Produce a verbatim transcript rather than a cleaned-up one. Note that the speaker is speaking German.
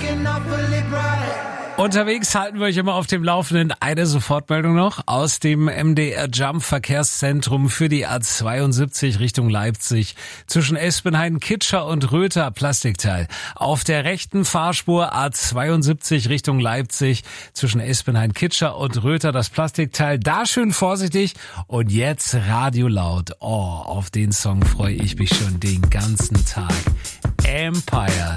Unterwegs halten wir euch immer auf dem Laufenden. Eine Sofortmeldung noch aus dem M D R Jump Verkehrszentrum für die A zweiundsiebzig Richtung Leipzig. Zwischen Espenhain-Kitscher und Röther Plastikteil. Auf der rechten Fahrspur A zweiundsiebzig Richtung Leipzig. Zwischen Espenhain-Kitscher und Röther das Plastikteil. Da schön vorsichtig. Und jetzt Radio laut. Oh, auf den Song freue ich mich schon den ganzen Tag. Empire.